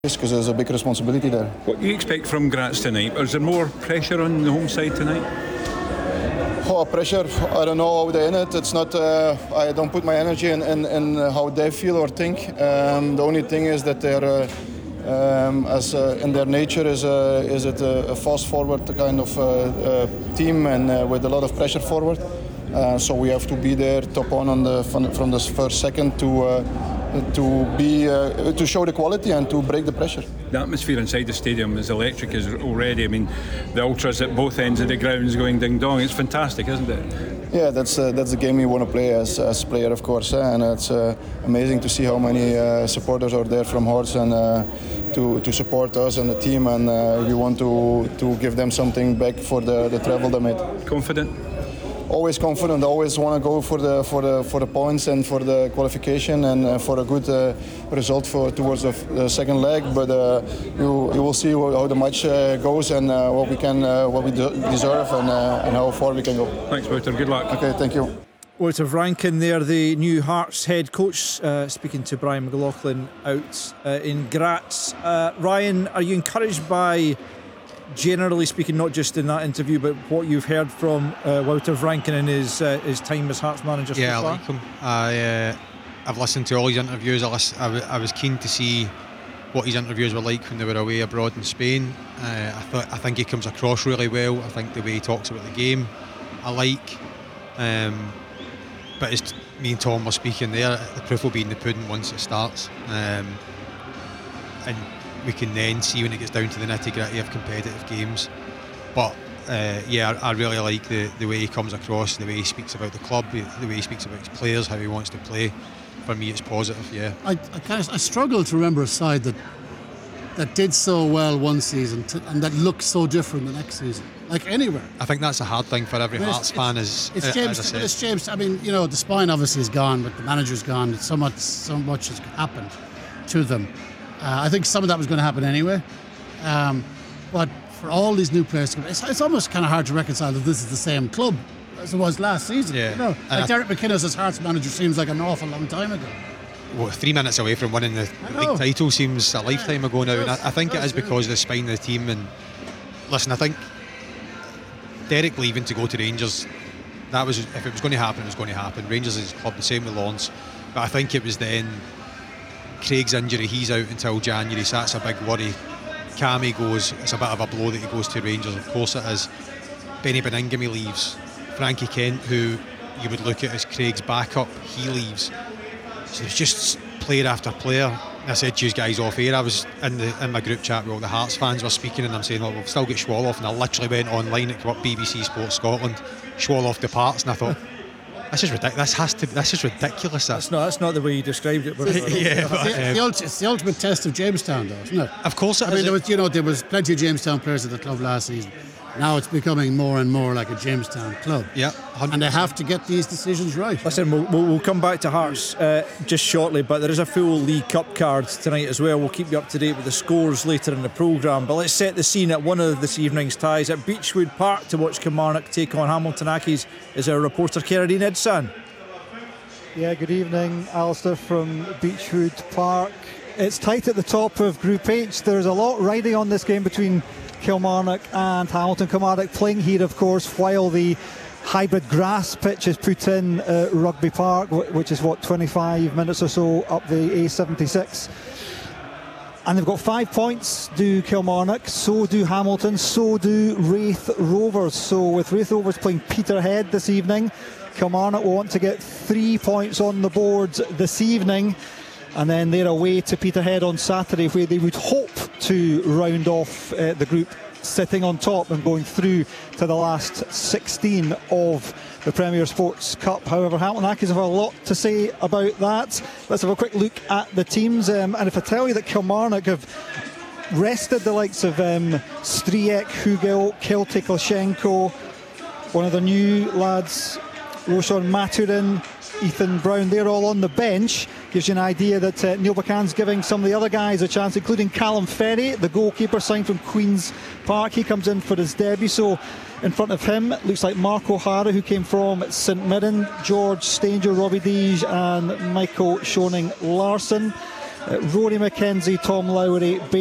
because there's a big responsibility there. What do you expect from Graz tonight? Is there more pressure on the home side tonight? Oh, pressure, I don't know how they're in it. It's not, I don't put my energy in how they feel or think. The only thing is that they're, in their nature, is it a fast forward kind of team and with a lot of pressure forward. So we have to be there top on from the first second to show the quality and to break the pressure. The atmosphere inside the stadium is electric as already. I mean, the ultras at both ends of the grounds going ding dong. It's fantastic, isn't it? Yeah, that's the game you want to play as player, of course, and it's amazing to see how many supporters are there from Hearts and to support us and the team, and we want to give them something back for the travel they made. Confident? Always confident. Always want to go for the points and for the qualification and for a good result towards the second leg. But you will see how the match goes and what we deserve and how far we can go. Thanks, Wouter. Good luck. Okay, thank you. Wouter Vranken there, the new Hearts head coach, speaking to Brian McLaughlin out in Graz. Ryan, are you encouraged by, generally speaking, not just in that interview, but what you've heard from Wouter Vranken in his time as Hearts manager? Yeah, so far? I like him. I've listened to all his interviews. I was keen to see what his interviews were like when they were away abroad in Spain. I think he comes across really well. I think the way he talks about the game, I like. But as me and Tom were speaking there, the proof will be in the pudding once it starts. And we can then see when it gets down to the nitty-gritty of competitive games. But I really like the way he comes across, the way he speaks about the club, the way he speaks about his players, how he wants to play. For me, it's positive. Yeah. I struggle to remember a side that did so well one season and that looks so different the next season, like anywhere. I think that's a hard thing for every Hearts fan. It's James. As I said. It's James. I mean, the spine obviously is gone, but the manager's gone. So much has happened to them. I think some of that was going to happen anyway. But for all these new players, it's almost kind of hard to reconcile that this is the same club as it was last season. Yeah. Like Derek McInnes as Hearts manager seems like an awful long time ago. Well, 3 minutes away from winning the league title seems a lifetime ago now, and I think it is because of the spine of the team. And listen, I think Derek leaving to go to Rangers, that was, if it was going to happen, it was going to happen. Rangers is his club, the same with Lawrence, but I think it was then Craig's injury, he's out until January, so that's a big worry. Cammy goes, it's a bit of a blow that he goes to Rangers, of course it is. Benny Beningame leaves. Frankie Kent, who you would look at as Craig's backup, he leaves. So there's just player after player. I said to you guys off air, I was in my group chat where all the Hearts fans were speaking, and I'm saying, we've still got Schwoloff, and I literally went online at BBC Sports Scotland, Schwoloff departs, and I thought, this is ridiculous. This is ridiculous. That's not the way you described it. It's the ultimate test of Jamestown, though, isn't it? Of course it is. I mean, there was plenty of Jamestown players at the club last season. Now it's becoming more and more like a Jamestown club. Yeah, 100%. And they have to get these decisions right. Listen, we'll come back to Hearts just shortly, but there is a full League Cup card tonight as well. We'll keep you up to date with the scores later in the programme. But let's set the scene at one of this evening's ties at Beechwood Park to watch Kilmarnock take on Hamilton Accies. Is our reporter Kerry Nedsan. Yeah, good evening, Alistair from Beechwood Park. It's tight at the top of Group H. There's a lot riding on this game between Kilmarnock and Hamilton. Kilmarnock playing here, of course, while the hybrid grass pitch is put in Rugby Park, which is 25 minutes or so up the A76. And they've got 5 points, do Kilmarnock, so do Hamilton, so do Raith Rovers. So with Raith Rovers playing Peterhead this evening, Kilmarnock will want to get 3 points on the board this evening, and then they're away to Peterhead on Saturday, where they would hope to round off the group sitting on top and going through to the last 16 of the Premier Sports Cup. However, Hamilton Accies have a lot to say about that. Let's have a quick look at the teams, and if I tell you that Kilmarnock have rested the likes of Striek, Hugel, Celtic, Lashenko, one of the new lads, Roshan Maturin, Ethan Brown, they're all on the bench. Gives you an idea that Neil Buchan's giving some of the other guys a chance, including Callum Ferry, the goalkeeper signed from Queen's Park. He comes in for his debut. So in front of him, it looks like Mark O'Hara, who came from St Mirren, George Stanger, Robbie Deege and Michael Schoening Larson. Rory McKenzie, Tom Lowry,